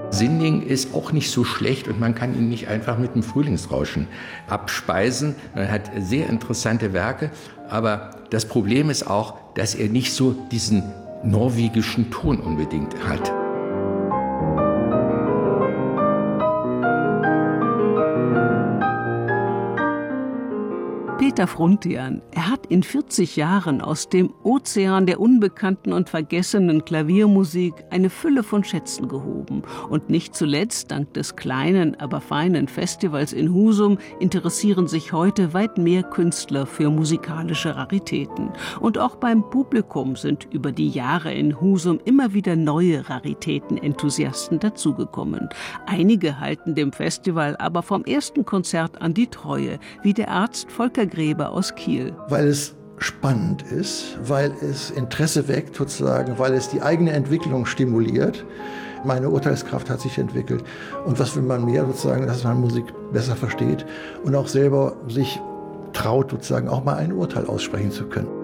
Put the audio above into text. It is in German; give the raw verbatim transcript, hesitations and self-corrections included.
Sinding ist auch nicht so schlecht und man kann ihn nicht einfach mit dem Frühlingsrauschen abspeisen. Er hat sehr interessante Werke, aber das Problem ist auch, dass er nicht so diesen norwegischen Ton unbedingt hat. Peter Fruntian, er hat in vierzig Jahren aus dem Ozean der unbekannten und vergessenen Klaviermusik eine Fülle von Schätzen gehoben. Und nicht zuletzt, dank des kleinen, aber feinen Festivals in Husum, interessieren sich heute weit mehr Künstler für musikalische Raritäten. Und auch beim Publikum sind über die Jahre in Husum immer wieder neue Raritäten-Enthusiasten dazugekommen. Einige halten dem Festival aber vom ersten Konzert an die Treue, wie der Arzt Volker Gräber aus Kiel. Weil es spannend ist, weil es Interesse weckt sozusagen, weil es die eigene Entwicklung stimuliert. Meine Urteilskraft hat sich entwickelt. Und was will man mehr sozusagen, dass man Musik besser versteht und auch selber sich traut, sozusagen auch mal ein Urteil aussprechen zu können.